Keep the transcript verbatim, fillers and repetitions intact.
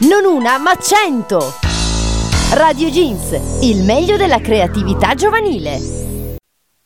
Non una, ma cento! Radio Jeans, il meglio della creatività giovanile.